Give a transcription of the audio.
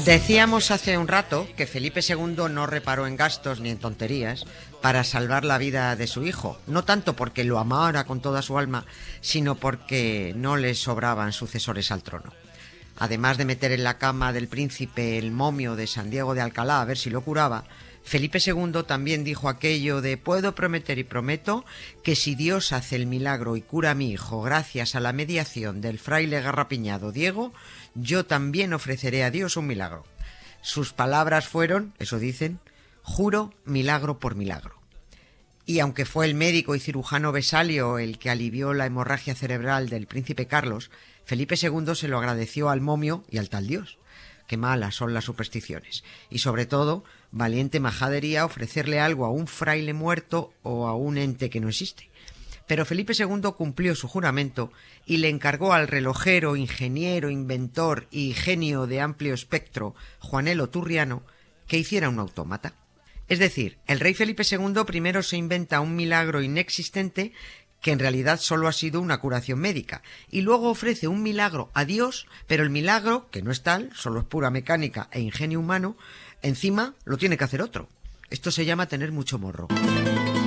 Decíamos hace un rato que Felipe II no reparó en gastos ni en tonterías para salvar la vida de su hijo, no tanto porque lo amara con toda su alma, sino porque no le sobraban sucesores al trono. Además de meter en la cama del príncipe el momio de San Diego de Alcalá a ver si lo curaba, Felipe II también dijo aquello de «puedo prometer y prometo que si Dios hace el milagro y cura a mi hijo gracias a la mediación del fraile garrapiñado Diego, yo también ofreceré a Dios un milagro». Sus palabras fueron, eso dicen, «juro milagro por milagro». Y aunque fue el médico y cirujano Vesalio el que alivió la hemorragia cerebral del príncipe Carlos, Felipe II se lo agradeció al momio y al tal Dios. Qué malas son las supersticiones. Y sobre todo, valiente majadería ofrecerle algo a un fraile muerto o a un ente que no existe. Pero Felipe II cumplió su juramento y le encargó al relojero, ingeniero, inventor y genio de amplio espectro, Juanelo Turriano, que hiciera un autómata. Es decir, el rey Felipe II primero se inventa un milagro inexistente que en realidad solo ha sido una curación médica, y luego ofrece un milagro a Dios, pero el milagro, que no es tal, solo es pura mecánica e ingenio humano, encima lo tiene que hacer otro. Esto se llama tener mucho morro.